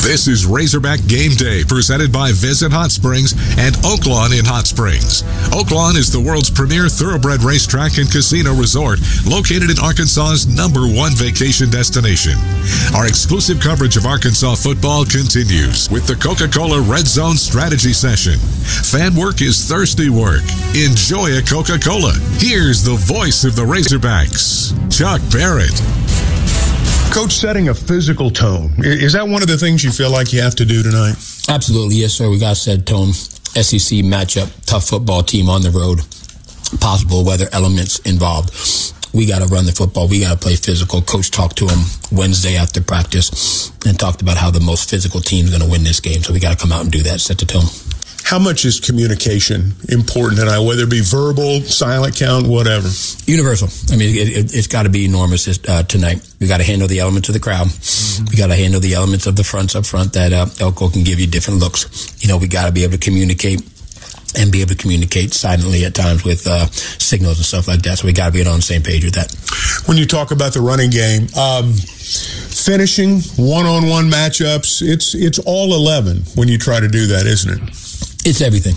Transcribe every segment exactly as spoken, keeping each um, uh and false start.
This is Razorback Game Day, presented by Visit Hot Springs and Oaklawn in Hot Springs. Oaklawn is the world's premier thoroughbred racetrack and casino resort, located in Arkansas's number one vacation destination. Our exclusive coverage of Arkansas football continues with the Coca-Cola Red Zone Strategy Session. Fan work is thirsty work. Enjoy a Coca-Cola. Here's the voice of the Razorbacks, Chuck Barrett. Coach, setting a physical tone, is that one of the things you feel like you have to do tonight? Absolutely, yes, sir. We got to set tone. S E C matchup, tough football team on the road, possible weather elements involved. We got to run the football. We got to play physical. Coach talked to him Wednesday after practice and talked about how the most physical team is going to win this game. So we got to come out and do that, set the tone. How much is communication important tonight, whether it be verbal, silent count, whatever? Universal. I mean, it, it, it's got to be enormous uh, tonight. We got to handle the elements of the crowd. Mm-hmm. We got to handle the elements of the fronts up front that uh, Elko can give you different looks. You know, we got to be able to communicate and be able to communicate silently at times with uh, signals and stuff like that. So we got to be on the same page with that. When you talk about the running game, um, finishing one-on-one matchups, it's it's all eleven when you try to do that, isn't it? It's everything.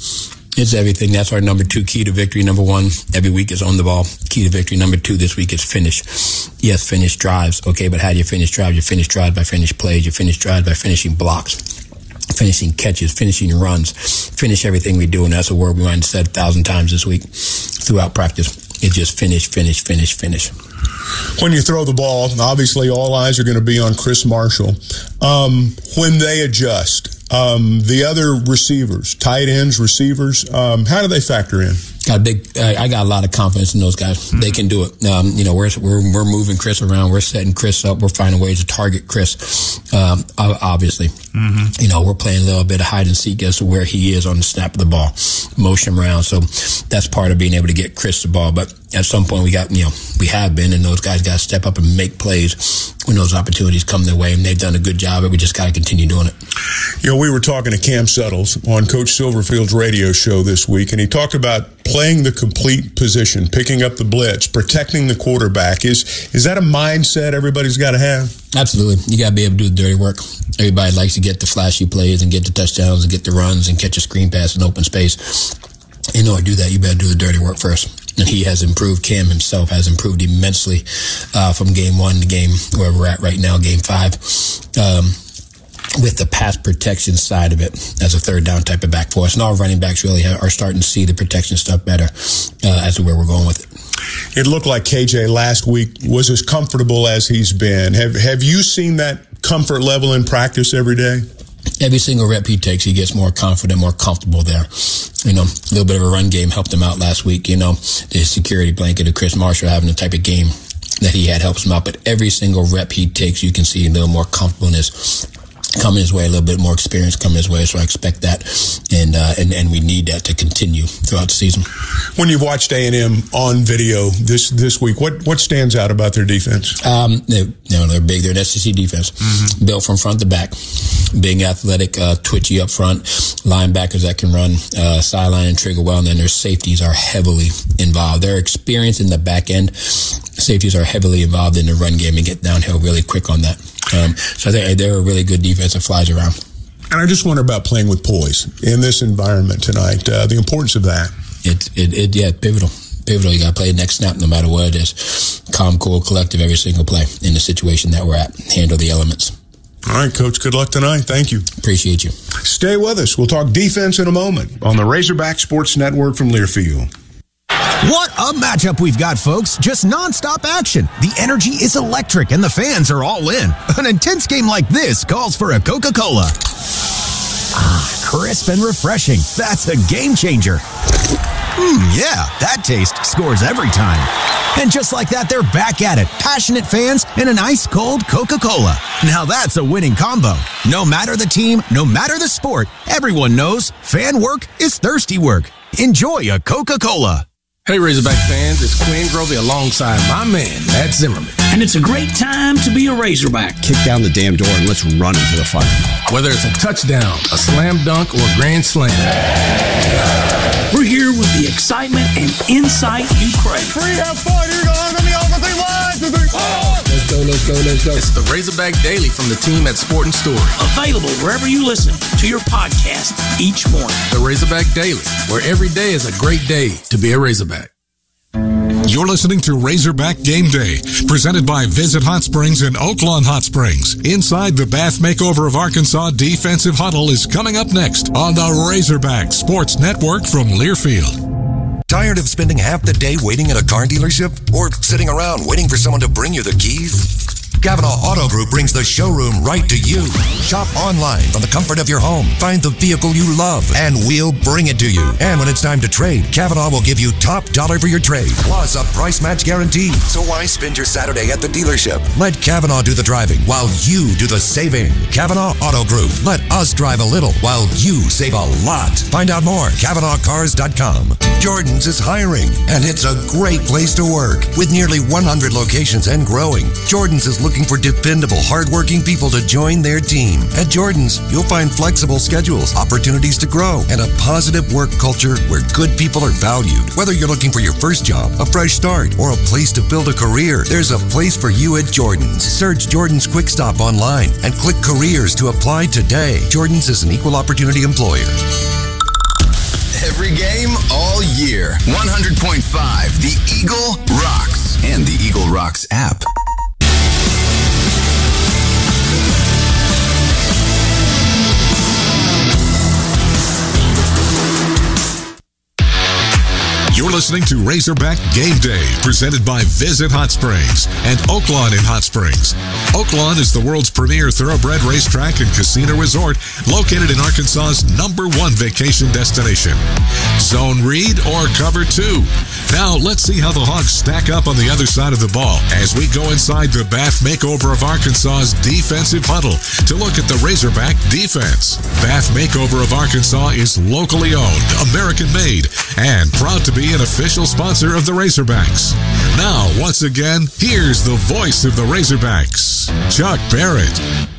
It's everything. That's our number two key to victory. Number one, every week is on the ball. Key to victory. Number two this week is finish. Yes, finish drives. Okay, but how do you finish drives? You finish drives by finish plays. You finish drives by finishing blocks, finishing catches, finishing runs, finish everything we do. And that's a word we might have said a thousand times this week throughout practice. It's just finish, finish, finish, finish. When you throw the ball, obviously all eyes are going to be on Chris Marshall. Um, when they adjust, um, the other receivers, tight ends, receivers, um, how do they factor in? Got a big, I got a lot of confidence in those guys. Mm-hmm. They can do it. Um, you know, we're, we're, we're moving Chris around. We're setting Chris up. We're finding ways to target Chris. Um, obviously, mm-hmm. you know, we're playing a little bit of hide and seek as to where he is on the snap of the ball, motion him around. So that's part of being able to get Chris the ball. But at some point we got, you know, we have been, and those guys got to step up and make plays when those opportunities come their way. And they've done a good job, but we just got to continue doing it. You know, we were talking to Cam Suttles on Coach Silverfield's radio show this week, and he talked about playing the complete position, picking up the blitz, protecting the quarterback. Is is that a mindset everybody's got to have? Absolutely. You got to be able to do the dirty work. Everybody likes to get the flashy plays and get the touchdowns and get the runs and catch a screen pass in open space. In order to do that, you better do the dirty work first. And he has improved. Cam himself has improved immensely uh, from game one to game where we're at right now, game five. Um, with the pass protection side of it as a third down type of back for us. And our running backs really have, are starting to see the protection stuff better uh, as to where we're going with it. It looked like K J last week was as comfortable as he's been. Have Have you seen that comfort level in practice every day? Every single rep he takes, he gets more confident, more comfortable there. You know, a little bit of a run game helped him out last week. You know, the security blanket of Chris Marshall having the type of game that he had helps him out. But every single rep he takes, you can see a little more comfortableness coming his way, a little bit more experience coming his way. So I expect that, and uh, and and we need that to continue throughout the season. When you've watched A and M on video this this week, what what stands out about their defense? Um, they, you know, they're big. They're an S E C defense, mm-hmm. built from front to back. Big, athletic, uh, twitchy up front, linebackers that can run uh, sideline and trigger well, and then their safeties are heavily involved. Their experience in the back end, safeties are heavily involved in the run game and get downhill really quick on that. Um, so they're, they're a really good defense that flies around. And I just wonder about playing with poise in this environment tonight, uh, the importance of that. It, it, it yeah, pivotal. Pivotal. You got to play the next snap no matter what it is. Calm, cool, collective every single play in the situation that we're at. Handle the elements. All right, Coach, good luck tonight. Thank you. Appreciate you. Stay with us. We'll talk defense in a moment on the Razorback Sports Network from Learfield. What a matchup we've got, folks. Just nonstop action. The energy is electric and the fans are all in. An intense game like this calls for a Coca-Cola. Ah, crisp and refreshing. That's a game changer. Mmm, yeah, that taste scores every time. And just like that, they're back at it. Passionate fans and an ice-cold Coca-Cola. Now that's a winning combo. No matter the team, no matter the sport, everyone knows fan work is thirsty work. Enjoy a Coca-Cola. Hey, Razorback fans, it's Quinn Grovey alongside my man, Matt Zimmerman. And it's a great time to be a Razorback. Kick down the damn door and let's run into the fire. Whether it's a touchdown, a slam dunk, or a grand slam. We're here with the excitement and insight you crave. Three, have fun, you guys, and the other thing, one, two, three, four. Let's go, let's go, let's go. It's the Razorback Daily from the team at Sport and Story. Available wherever you listen to your podcast each morning. The Razorback Daily, where every day is a great day to be a Razorback. You're listening to Razorback Game Day, presented by Visit Hot Springs in Oaklawn Hot Springs. Inside the Bath Makeover of Arkansas Defensive Huddle is coming up next on the Razorback Sports Network from Learfield. Tired of spending half the day waiting at a car dealership or sitting around waiting for someone to bring you the keys? Cavanaugh Auto Group brings the showroom right to you. Shop online from the comfort of your home. Find the vehicle you love, and we'll bring it to you. And when it's time to trade, Cavanaugh will give you top dollar for your trade, plus a price match guarantee. So why spend your Saturday at the dealership? Let Cavanaugh do the driving while you do the saving. Cavanaugh Auto Group. Let us drive a little while you save a lot. Find out more at Cavanaugh Cars dot com. Jordan's is hiring, and it's a great place to work. With nearly one hundred locations and growing, Jordan's is looking for dependable, hardworking people to join their team. At Jordan's, you'll find flexible schedules, opportunities to grow, and a positive work culture where good people are valued. Whether you're looking for your first job, a fresh start, or a place to build a career, there's a place for you at Jordan's. Search Jordan's Quick Stop online and click careers to apply today. Jordan's is an equal opportunity employer. Every game, all year. one hundred point five, The Eagle Rocks, and the Eagle Rocks app. You're listening to Razorback Game Day, presented by Visit Hot Springs and Oaklawn in Hot Springs. Oaklawn is the world's premier thoroughbred racetrack and casino resort located in Arkansas's number one vacation destination. Zone read or cover two. Now let's see how the Hawks stack up on the other side of the ball as we go inside the Bath Makeover of Arkansas's defensive huddle to look at the Razorback defense. Bath Makeover of Arkansas is locally owned, American made, and proud to be an official sponsor of the Razorbacks. Now, once again, here's the voice of the Razorbacks, Chuck Barrett.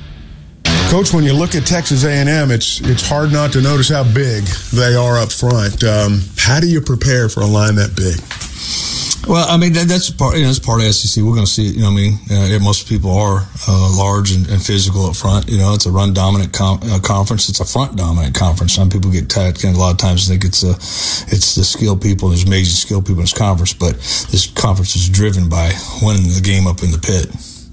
Coach, when you look at Texas A and M, it's it's hard not to notice how big they are up front. Um, how do you prepare for a line that big? Well, I mean, that, that's part, you know, that's part of S E C. We're going to see it, you know what I mean? Uh, most people are uh, large and, and physical up front. You know, it's a run-dominant com- uh, conference. It's a front-dominant conference. Some people get tied, and a lot of times think it's a, it's the skilled people. There's amazing skilled people in this conference, but this conference is driven by winning the game up in the pit.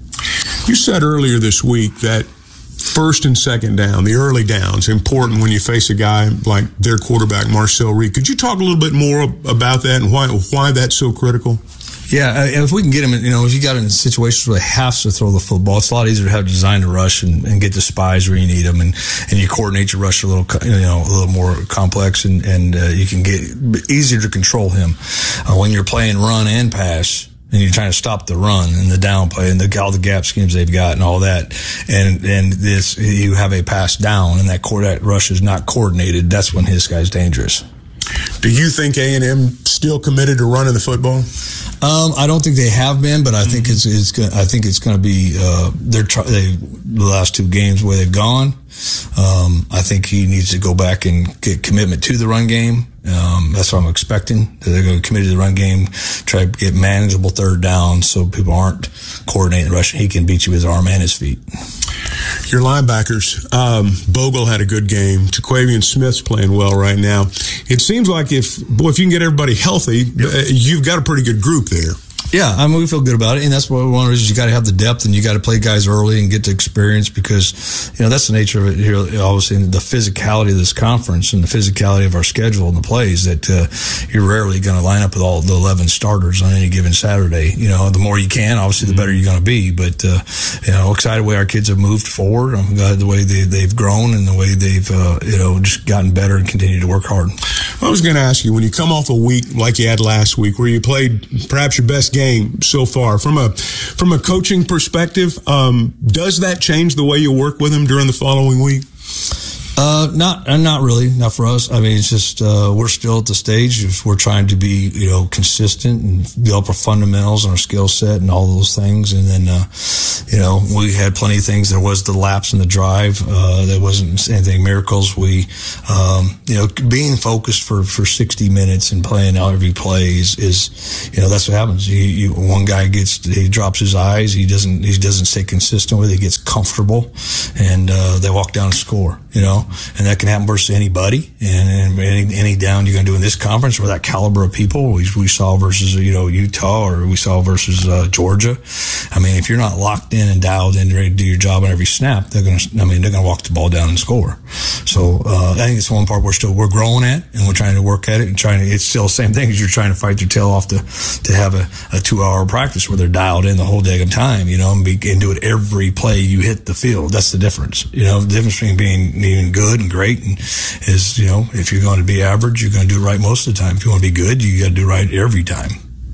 You said earlier this week that first and second down, the early downs, important when you face a guy like their quarterback, Marcel Reed. Could you talk a little bit more about that and why why that's so critical? Yeah, and if we can get him, you know, if you got in situations where they have to throw the football, it's a lot easier to have design to rush and, and get the spies where you need them, and, and you coordinate your rush a little, you know, a little more complex, and, and uh, you can get easier to control him. Uh, when you're playing run and pass, and you're trying to stop the run and the down play and the, all the gap schemes they've got and all that, and and this you have a pass down and that that rush is not coordinated, that's when his guy's dangerous. Do you think A and M still committed to running the football? Um, I don't think they have been, but I think mm-hmm. it's it's gonna, I think it's going to be uh, they're try, they the last two games where they've gone. Um, I think he needs to go back and get commitment to the run game. Um, that's what I'm expecting. They're going to commit to the run game, try to get manageable third down so people aren't coordinating rushing. He can beat you with his arm and his feet. Your linebackers, um, Bogle had a good game. Jaquavian Smith's playing well right now. It seems like if, boy, if you can get everybody healthy, yep. uh, you've got a pretty good group there. Yeah, I mean, we feel good about it, and that's one of the reasons you got to have the depth, and you got to play guys early and get the experience, because you know that's the nature of it here. Obviously, the physicality of this conference and the physicality of our schedule and the plays that uh, you're rarely going to line up with all the eleven starters on any given Saturday. You know, the more you can, obviously, the better you're going to be. But uh, you know, excited the way our kids have moved forward. I'm glad the way they they've grown and the way they've uh, you know just gotten better and continue to work hard. I was going to ask you, when you come off a week like you had last week, where you played perhaps your best game so far, from a from a coaching perspective, um, does that change the way you work with him during the following week? Uh, not, uh, not really, not for us. I mean, it's just, uh, we're still at the stage if we're trying to be, you know, consistent and build our fundamentals and our skill set and all those things. And then, uh, you know, we had plenty of things. There was the lapse in the drive. Uh, there wasn't anything miracles. We, um, you know, being focused for, for sixty minutes and playing out every play is, is, you know, that's what happens. You, you, one guy gets, he drops his eyes. He doesn't, he doesn't stay consistent with it. He gets comfortable and, uh, they walk down and score, you know, and that can happen versus anybody. And, and any, any down you're going to do in this conference with that caliber of people we, we saw versus, you know, Utah or we saw versus, uh, Georgia. I mean, if you're not locked in and dialed in, ready to do your job on every snap, they're going to, I mean, they're going to walk the ball down and score. So, uh, I think it's one part we're still, we're growing at and we're trying to work at it and trying to, it's still the same thing as you're trying to fight your tail off to, to have a, a two hour practice where they're dialed in the whole daggum time, you know, and, be, and do it every play you hit the field. That's the difference. You know, the difference between being even good and great and is, you know, if you're going to be average, you're going to do it right most of the time. If you want to be good, you got to do it right every time.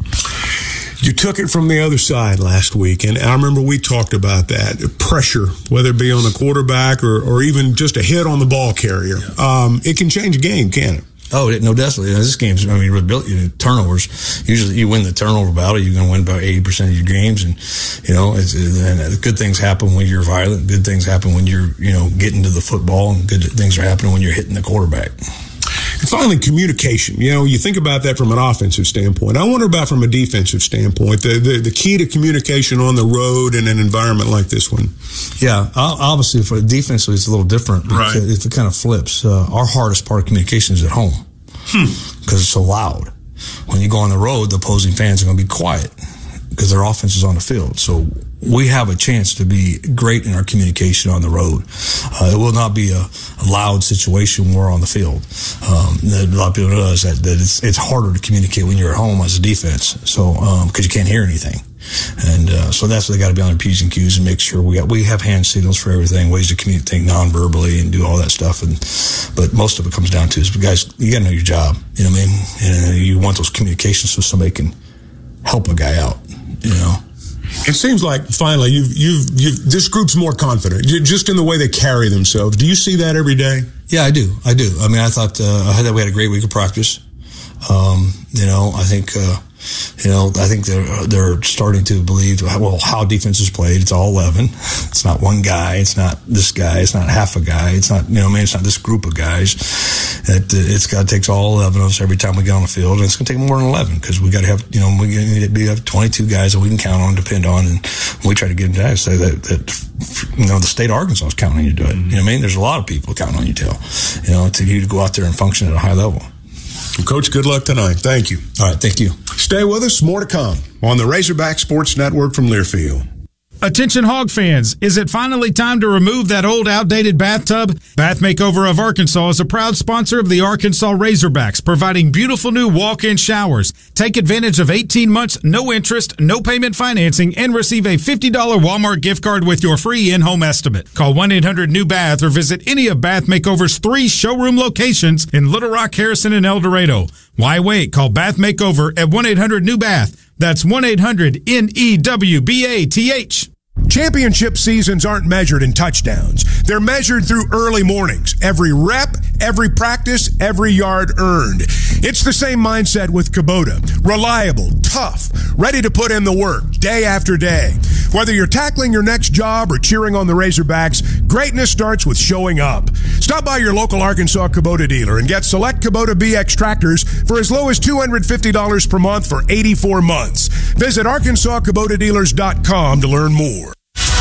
You took it from the other side last week, and I remember we talked about that. Pressure, whether it be on the quarterback or, or even just a hit on the ball carrier. Yeah. Um, it can change a game, can't it? Oh, no, definitely. This game's, I mean, you know, turnovers. Usually you win the turnover battle, you're going to win about eighty percent of your games. And, you know, it's, and good things happen when you're violent. Good things happen when you're, you know, getting to the football, and good things are happening when you're hitting the quarterback. And finally, communication. You know, you think about that from an offensive standpoint. I wonder about from a defensive standpoint, the, the, the key to communication on the road in an environment like this one. Yeah, obviously for defensively it's a little different. Right. It, it kind of flips. Uh, our hardest part of communication is at home because hmm. it's so loud. When you go on the road, the opposing fans are going to be quiet because their offense is on the field. So we have a chance to be great in our communication on the road. Uh, it will not be a, a loud situation when we're on the field. Um, a lot of people realize that, that it's, it's harder to communicate when you're at home as a defense. So, um, cause you can't hear anything. And, uh, so that's what they got to be on their P's and Q's and make sure we got, we have hand signals for everything, ways to communicate non-verbally and do all that stuff. And, but most of it comes down to is, guys, you got to know your job. You know what I mean? And you want those communications so somebody can help a guy out, you know? It seems like finally you've, you've, you've, this group's more confident just in the way they carry themselves. Do you see that every day? Yeah, I do. I do. I mean, I thought, uh, I thought we had a great week of practice. Um, you know, I think, uh, you know, I think they're, they're starting to believe, well, how defense is played. It's all eleven. It's not one guy. It's not this guy. It's not half a guy. It's not, you know, man, it's not this group of guys. It, it's got, it takes all eleven of us every time we get on the field. And it's going to take more than eleven because we got to have, you know, we need to have twenty-two guys that we can count on, depend on. And we try to get them to say that, that, you know, the state of Arkansas is counting on you to do it. You know what I mean? There's a lot of people counting on you to, you know, to you to go out there and function at a high level. Coach, good luck tonight. Thank you. All right. Thank you. Stay with us. More to come on the Razorback Sports Network from Learfield. Attention Hog fans, is it finally time to remove that old outdated bathtub? Bath Makeover of Arkansas is a proud sponsor of the Arkansas Razorbacks, providing beautiful new walk-in showers. Take advantage of eighteen months, no interest, no payment financing, and receive a fifty dollars Walmart gift card with your free in-home estimate. Call one eight hundred new bath or visit any of Bath Makeover's three showroom locations in Little Rock, Harrison, and El Dorado. Why wait? Call Bath Makeover at one eight hundred new bath. That's one eight hundred N E W B A T H. Championship seasons aren't measured in touchdowns. They're measured through early mornings. Every rep, every practice, every yard earned. It's the same mindset with Kubota. Reliable, tough, ready to put in the work day after day. Whether you're tackling your next job or cheering on the Razorbacks, greatness starts with showing up. Stop by your local Arkansas Kubota dealer and get select Kubota B X tractors for as low as two hundred fifty dollars per month for eighty-four months. Visit arkansas kubota dealers dot com to learn more.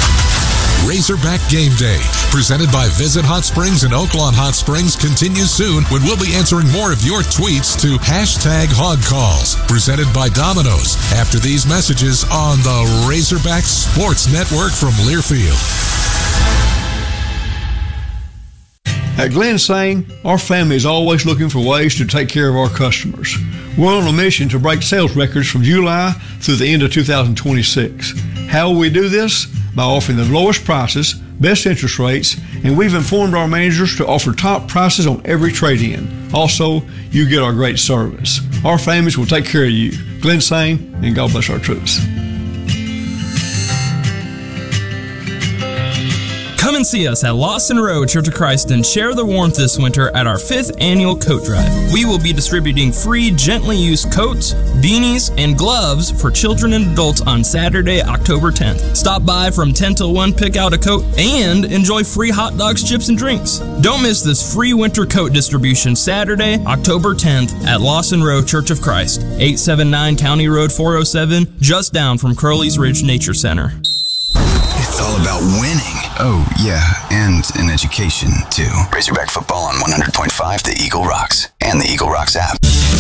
Razorback Game Day, presented by Visit Hot Springs and Oaklawn Hot Springs, continues soon when we'll be answering more of your tweets to hashtag Hog Calls, presented by Domino's, after these messages on the Razorback Sports Network from Learfield. At Glenn Sane, our family is always looking for ways to take care of our customers. We're on a mission to break sales records from July through the end of two thousand twenty-six. How will we do this? By offering the lowest prices, best interest rates, and we've informed our managers to offer top prices on every trade-in. Also, you get our great service. Our families will take care of you. Glenn Sane, and God bless our troops. Come and see us at Lawson Road, Church of Christ, and share the warmth this winter at our fifth annual coat drive. We will be distributing free, gently used coats, beanies, and gloves for children and adults on Saturday, October tenth. Stop by from ten till one, pick out a coat, and enjoy free hot dogs, chips, and drinks. Don't miss this free winter coat distribution Saturday, October tenth at Lawson Road, Church of Christ, eight seventy-nine County Road four oh seven, just down from Curly's Ridge Nature Center. It's all about winning. Oh, yeah, and an education, too. Razorback football on one hundred point five The Eagle Rocks and the Eagle Rocks app.